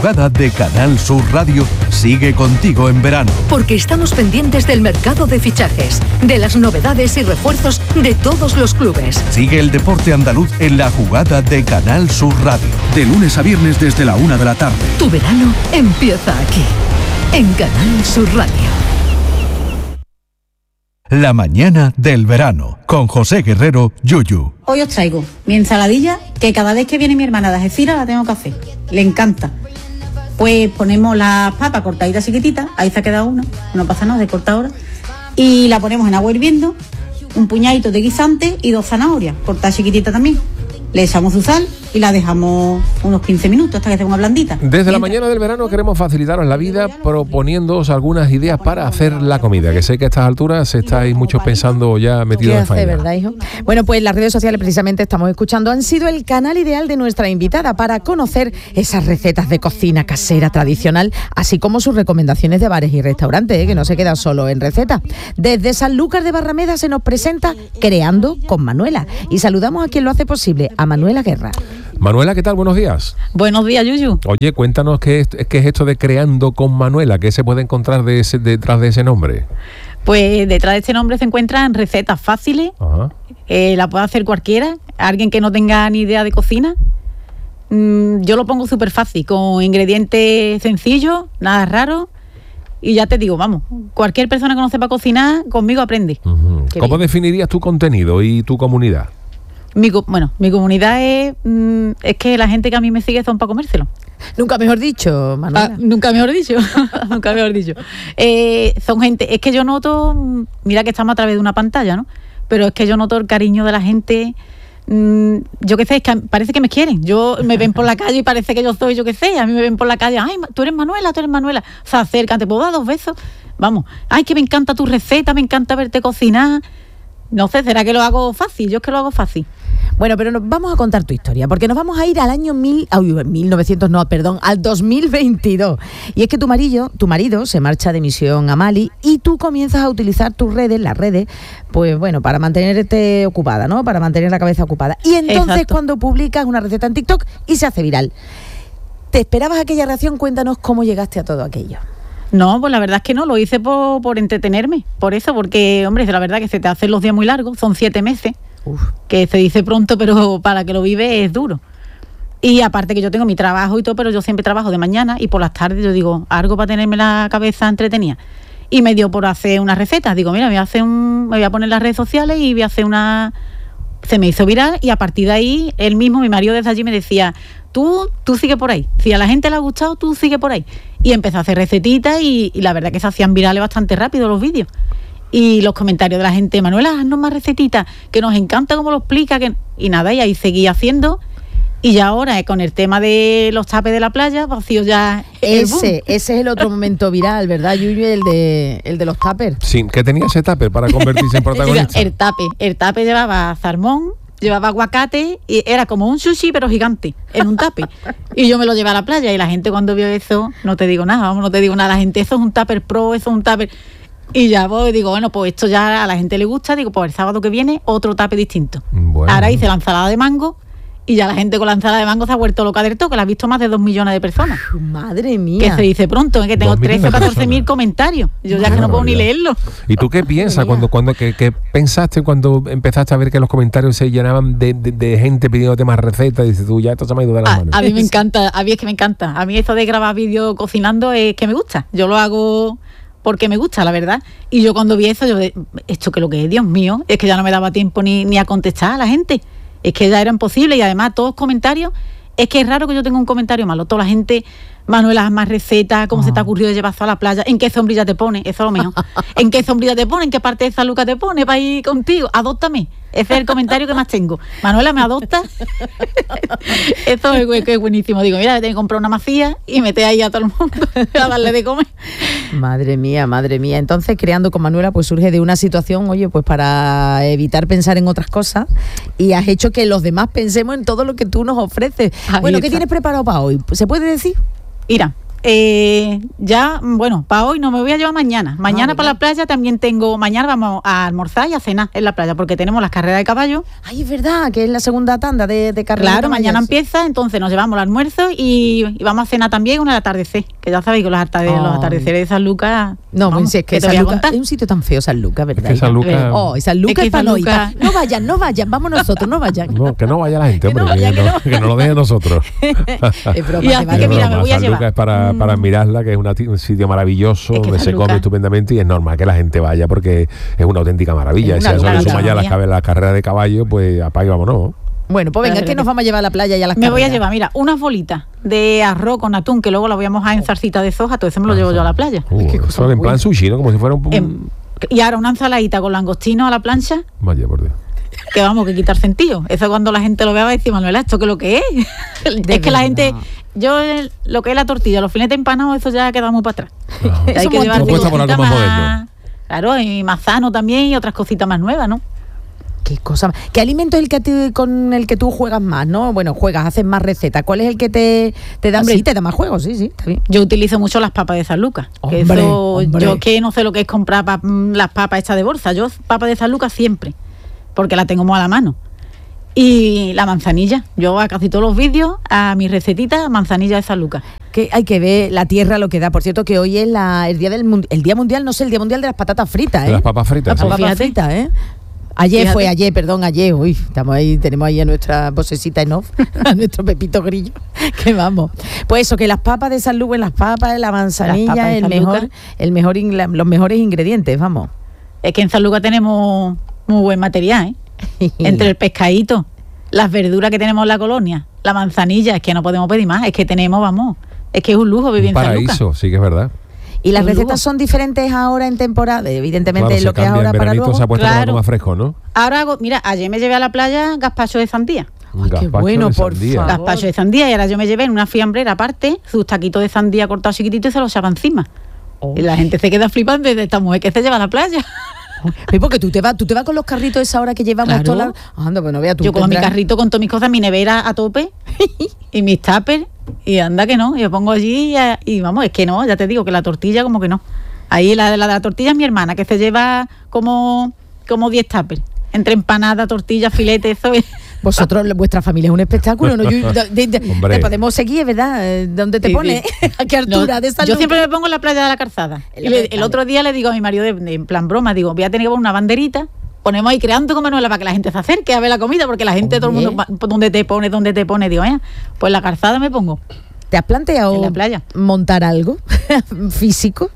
jugada de Canal Sur Radio sigue contigo en verano. Porque estamos pendientes del mercado de fichajes, de las novedades y refuerzos de todos los clubes. Sigue el deporte andaluz en la jugada de Canal Sur Radio. De lunes a viernes desde la 1 de la tarde. Tu verano empieza aquí, en Canal Sur Radio. La mañana del verano, con José Guerrero, Yuyu. Hoy os traigo mi ensaladilla, que cada vez que viene mi hermana de Algeciras la tengo que hacer. Le encanta. Pues ponemos las papas cortaditas chiquititas, ahí se ha quedado una, no pasa nada, de corta ahora. Y la ponemos en agua hirviendo, un puñadito de guisante y 2 zanahorias, cortadas chiquititas también. Le echamos su sal y la dejamos unos 15 minutos hasta que esté una blandita. Desde la mañana del verano queremos facilitaros la vida proponiéndoos algunas ideas para hacer la comida, que sé que a estas alturas estáis muchos pensando ya metidos en faena. ¿Verdad, hijo? Bueno, pues las redes sociales precisamente estamos escuchando han sido el canal ideal de nuestra invitada para conocer esas recetas de cocina casera tradicional, así como sus recomendaciones de bares y restaurantes, que no se queda solo en recetas. Desde Sanlúcar de Barrameda se nos presenta Creando con Manuela y saludamos a quien lo hace posible, a Manuela Guerra. Manuela, ¿qué tal? Buenos días. Buenos días, Yuyu. Oye, cuéntanos qué es esto de Creando con Manuela, ¿qué se puede encontrar detrás de ese nombre? Pues detrás de este nombre se encuentran recetas fáciles, la puede hacer cualquiera, alguien que no tenga ni idea de cocina. Yo lo pongo súper fácil, con ingredientes sencillos, nada raro. Y ya te digo, vamos, cualquier persona que no sepa cocinar, conmigo aprende. ¿Cómo definirías tu contenido y tu comunidad? Mi comunidad es que la gente que a mí me sigue son para comérselo. Nunca mejor dicho, Manuela. Nunca mejor dicho. Nunca mejor dicho. Son gente, es que yo noto, mira que estamos a través de una pantalla, ¿no? Pero es que yo noto el cariño de la gente. Yo qué sé, es que parece que me quieren. Yo me ven por la calle y parece que yo soy, yo qué sé, a mí me ven por la calle, ay, tú eres Manuela. O sea, acércate, ¿puedo dar 2 besos? Vamos, ay, que me encanta tu receta, me encanta verte cocinar. No sé, ¿será que lo hago fácil? Yo es que lo hago fácil. Bueno, pero vamos a contar tu historia, porque nos vamos a ir al año al 2022. Y es que tu marido se marcha de misión a Mali y tú comienzas a utilizar las redes, pues bueno, para mantenerte ocupada, ¿no? Para mantener la cabeza ocupada. Y entonces Exacto. Cuando publicas una receta en TikTok y se hace viral. ¿Te esperabas aquella reacción? Cuéntanos cómo llegaste a todo aquello. No, pues la verdad es que no, lo hice por entretenerme, por eso, porque, hombre, la verdad que se te hacen los días muy largos, son 7 meses, que se dice pronto, pero para que lo vive es duro. Y aparte que yo tengo mi trabajo y todo, pero yo siempre trabajo de mañana y por las tardes yo digo, algo para tenerme la cabeza entretenida. Y me dio por hacer unas recetas, digo, mira, me voy a poner las redes sociales y voy a hacer se me hizo viral y a partir de ahí, él mismo, mi marido desde allí me decía, tú sigue por ahí, si a la gente le ha gustado, tú sigue por ahí. Y empecé a hacer recetitas y la verdad que se hacían virales bastante rápido los vídeos. Y los comentarios de la gente, Manuela, haznos más recetitas, que nos encanta cómo lo explica. Y nada, y ahí seguí haciendo. Y ya ahora, con el tema de los tapes de la playa, vacío ya Ese es el otro momento viral, ¿verdad, Yuyu? El de los tuppers. Sí, ¿qué tenía ese tupper para convertirse en protagonista? El tape llevaba salmón, llevaba aguacate, y era como un sushi, pero gigante, en un tape. Y yo me lo llevé a la playa, y la gente cuando vio eso, no te digo nada, la gente, eso es un tupper pro, eso es un tupper. Y ya voy, digo, bueno, pues esto ya a la gente le gusta, digo, pues el sábado que viene, otro tape distinto. Bueno. Ahora hice la ensalada de mango, y ya la gente con la ensalada de mango se ha vuelto loca del todo, que la ha visto más de 2 millones de personas. Madre mía. Que se dice pronto, que tengo 13 o 14 mil comentarios. Yo ya que no puedo ni leerlo. ¿Y tú qué piensas? ¿Qué pensaste cuando empezaste a ver que los comentarios se llenaban de gente pidiéndote más recetas? Y dices tú, ya esto se me ha ido de las manos. A mí me encanta, a mí es que me encanta. A mí esto de grabar vídeos cocinando es que me gusta. Yo lo hago porque me gusta, la verdad. Y yo cuando vi eso, esto que lo que es, Dios mío, es que ya no me daba tiempo ni a contestar a la gente. Es que ya era imposible y además todos los comentarios, es que es raro que yo tenga un comentario malo. Toda la gente, Manuela, haz más recetas, ¿cómo se te ha ocurrido llevar a la playa? ¿En qué sombrilla te pone? Eso es lo mejor. ¿En qué sombrilla te pone? ¿En qué parte de San Lucas te pone para ir contigo? Adóptame. Ese es el comentario que más tengo. Manuela, ¿me adopta? Eso es buenísimo. Digo, mira, tengo que comprar una masía y meter ahí a todo el mundo a darle de comer. Madre mía. Entonces, Creando con Manuela, pues surge de una situación, oye, pues para evitar pensar en otras cosas, y has hecho que los demás pensemos en todo lo que tú nos ofreces. Bueno, ¿qué tienes preparado para hoy? ¿Se puede decir? Mira, ya, bueno, para hoy no me voy a llevar mañana. Mañana para la playa también mañana vamos a almorzar y a cenar en la playa, porque tenemos las carreras de caballo. Ay, es verdad, que es la segunda tanda de carreras. Claro, mañana empieza, entonces nos llevamos el almuerzo y vamos a cenar también con el atardecer, que ya sabéis que los atardeceres de San Lucas... No, vamos, si es que San Lucas es un sitio tan feo, San Lucas, ¿verdad? Es que San Lucas... San Lucas es para no ir. No vayan, vamos nosotros, no vayan. No, que no vaya la gente, hombre, que no lo deje a nosotros. Es broma, que mira, me voy a San llevar. Lucas es para mirarla, que es un sitio maravilloso, donde se come estupendamente y es normal que la gente vaya porque es una auténtica maravilla. Y si a eso le suma ya las carreras de caballo, pues apague, vámonos. Bueno, pues venga, que nos vamos a llevar a la playa y a las carreras. Me voy a llevar, mira, unas bolitas de arroz con atún, que luego la voy a mojar en zarcita de soja, todo eso me lo llevo yo a la playa. Eso en plan sushi, ¿no? Como si fuera un... Y ahora una ensaladita con langostino a la plancha. Vaya, por Dios. Que vamos, que quitar sentido. Eso cuando la gente lo vea va a decir, Manuela, ¿esto qué es lo que es? Es que la gente... lo que es la tortilla, los filetes empanados, eso ya queda muy para atrás. Hay que llevar cositas más... Claro, y manzano también y otras cositas más nuevas, ¿no? ¿Qué alimento es con el que tú juegas más, no? Bueno, haces más recetas. ¿Cuál es el que te da? Hombre, sí, te da más juegos, sí, está bien. Yo utilizo mucho las papas de San Lucas. Yo que no sé lo que es comprar las papas hechas de bolsa. Yo papas de San Lucas siempre, porque la tengo muy a la mano. Y la manzanilla. Yo a casi todos los vídeos, a mis recetitas, manzanilla de San Lucas. Que hay que ver la tierra lo que da. Por cierto, que hoy es el día mundial, no sé, el día mundial de las patatas fritas, ¿eh? De las papas fritas. Las papas fritas, ¿eh? Ayer. Uy, estamos ahí, tenemos ahí a nuestra vocecita en off, a nuestro Pepito Grillo, que vamos. Pues eso, que las papas de San Lucas, las papas, la manzanilla, los mejores ingredientes, vamos. Es que en San Lucas tenemos muy buen material, ¿eh? Entre el pescadito, las verduras que tenemos en la colonia, la manzanilla, es que no podemos pedir más, es que tenemos, vamos, es que es un lujo vivir en San Lucas. Paraíso, sí que es verdad. Y las recetas son diferentes ahora en temporada, evidentemente, claro, lo que es ahora para luego. Se ha puesto algo más fresco, ¿no? Ahora hago, mira, ayer me llevé a la playa gazpacho de sandía. Ay, qué bueno, por favor. Gazpacho de sandía, y ahora yo me llevé en una fiambrera aparte sus taquitos de sandía cortados chiquititos y se los echaba encima. Y la gente se queda flipando de esta mujer que se lleva a la playa. Porque tú te vas con los carritos esa hora que llevamos todas las... pues no veas, yo con mi carrito, con todas mis cosas, mi nevera a tope y mis tuppers, y anda que no, yo pongo allí y vamos, es que no, ya te digo que la tortilla como que no. Ahí la de la tortilla es mi hermana, que se lleva como 10 tuppers, entre empanada, tortilla, filete, eso es... Vosotros, vuestra familia es un espectáculo, ¿no? Te podemos seguir, ¿verdad? ¿Dónde te pones? ¿A qué altura de San Lucas? Yo siempre me pongo en la playa de la Calzada. El otro día le digo a mi marido, en plan broma, digo, voy a tener que poner una banderita, ponemos ahí creando con Manuela para que la gente se acerque a ver la comida, porque la gente, todo el mundo, ¿dónde te pone? Digo, pues la Calzada me pongo. ¿Te has planteado en la playa montar algo físico?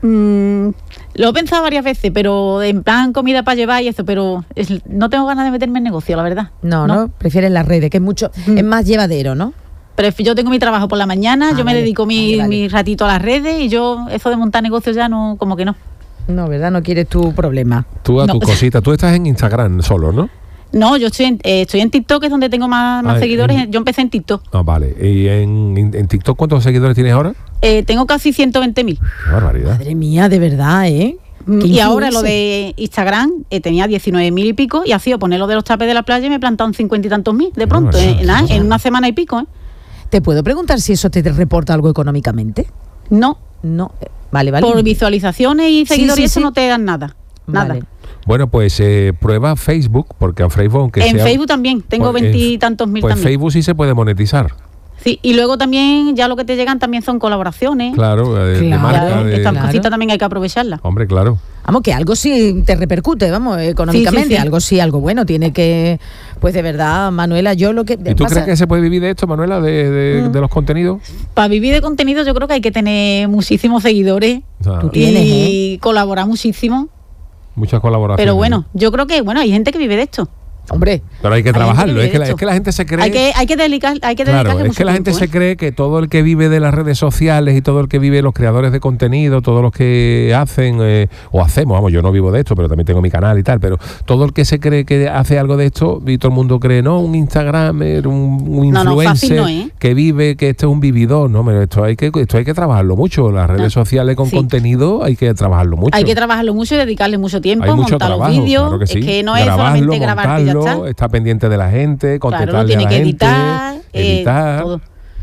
Lo he pensado varias veces, pero en plan comida para llevar y eso, pero no tengo ganas de meterme en negocio, la verdad. No, prefieres las redes, que es mucho, es más llevadero, ¿no? Pero yo tengo mi trabajo por la mañana, yo me dedico mi ratito a las redes, y yo eso de montar negocios ya no, como que no. No, ¿verdad? No quieres tu problema. Tú a tu cosita. Tú estás en Instagram solo, ¿no? No, yo estoy en TikTok, es donde tengo más seguidores. Yo empecé en TikTok. Ah, vale. ¿Y en TikTok cuántos seguidores tienes ahora? Tengo casi 120.000. Qué barbaridad. Madre mía, de verdad, ¿eh? Y ahora lo de Instagram, tenía 19.000 y pico, y ha sido poner lo de los tapes de la playa y me he plantado en 50 y tantos mil de pronto, en una semana y pico. ¿Te puedo preguntar si eso te reporta algo económicamente? No. Vale. Por visualizaciones y seguidores, eso no te dan nada. Vale. Bueno, pues prueba Facebook, porque en Facebook, aunque en Facebook también, tengo 20 y tantos mil pues también. Facebook sí se puede monetizar. Sí, y luego también ya lo que te llegan también son colaboraciones. Claro, de marca. Estas cositas también hay que aprovecharlas. Hombre, claro. Vamos, que algo sí te repercute, vamos, económicamente, sí. algo bueno tiene que... Pues de verdad, Manuela, yo lo que... ¿Y tú crees que se puede vivir de esto, Manuela, de los contenidos? Para vivir de contenido yo creo que hay que tener muchísimos seguidores. Tú tienes, y colaborar muchísimo. Muchas colaboraciones. Pero bueno, yo creo que hay gente que vive de esto. Hombre, pero hay que trabajarlo, es que la gente se cree... Hay que dedicarle claro, mucho es que la gente tiempo, se cree que todo el que vive de las redes sociales y todo el que vive los creadores de contenido, todos los que hacen, o hacemos, vamos, yo no vivo de esto, pero también tengo mi canal y tal, pero todo el que se cree que hace algo de esto, y todo el mundo cree, no, un Instagramer, un influencer que vive, que esto es un vividor, no, pero esto hay que trabajarlo mucho, las redes sociales con contenido hay que trabajarlo mucho. Hay que trabajarlo mucho y dedicarle mucho tiempo, hay mucho montar trabajo, los vídeos, claro que sí. Es que no es solamente grabarte y ya está. Está pendiente de la gente, contestarle tiene a la que gente, editar. editar. Todo.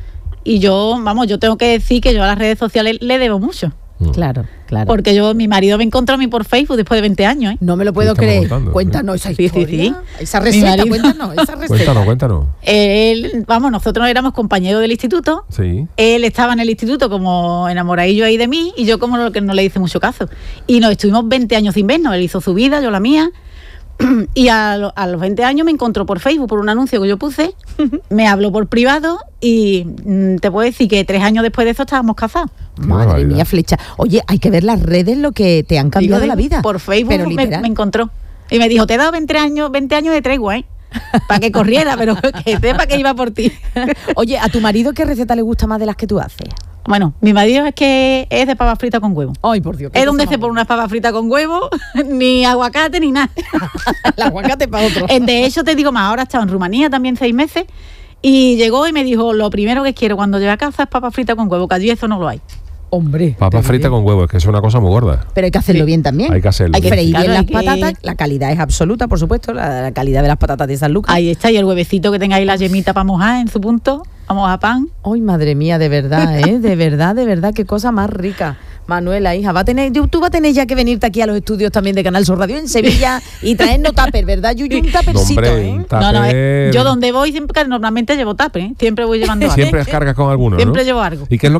Y yo tengo que decir que yo a las redes sociales le debo mucho. Claro. Porque mi marido me encontró a mí por Facebook después de 20 años, ¿eh? No me lo puedo estamos creer. contando? Cuéntanos esa Sí, sí, historia. sí. Esa receta, Mi marido. cuéntanos esa receta. Cuéntanos. Nosotros éramos compañeros del instituto. Sí. Él estaba en el instituto como enamoradillo ahí de mí y yo como que no le hice mucho caso. Y nos estuvimos 20 años sin vernos. Él hizo su vida, yo la mía. Y a los 20 años me encontró por Facebook por un anuncio que yo puse, me habló por privado y te puedo decir que 3 años después de eso estábamos casados. Madre barbaridad. mía, Flecha. Oye, hay que ver las redes lo que te han cambiado Digo, la vida. Por Facebook Pero me literal. encontró. Y me dijo, te he dado 20 años de tregua, ¿eh? Para que corriera, pero que sepa que iba por ti. Oye, ¿a tu marido qué receta le gusta más de las que tú haces? Bueno, mi marido es que es de papas fritas con huevo. Ay, por Dios. Es donde se pone unas papas fritas con huevo, ni aguacate ni nada. el aguacate para otro. De hecho, te digo más, ahora he estado en Rumanía también 6 meses y llegó y me dijo, lo primero que quiero cuando llegue a casa es papas fritas con huevo, que allí eso no lo hay. Hombre. Papa frita con huevo, es que es una cosa muy gorda. Pero hay que hacerlo bien también. Hay que hacerlo Hay que bien. freír Claro, bien hay las que- patatas. La calidad es absoluta, por supuesto. La calidad de las patatas de San Lucas. Ahí está, y el huevecito que tengáis la yemita para mojar en su punto, vamos a pan. Ay, madre mía, de verdad, ¿eh? De verdad, qué cosa más rica. Manuela, hija, tú vas a tener ya que venirte aquí a los estudios también de Canal Sur Radio en Sevilla y traernos tupper, ¿verdad, Yuyu? Un tuppercito, Hombre, ¿eh? un No, tupper. yo donde voy siempre, normalmente llevo tupper, ¿eh? Siempre voy llevando algo. Siempre cargas con alguno, Siempre ¿no? llevo algo. ¿Y qué es lo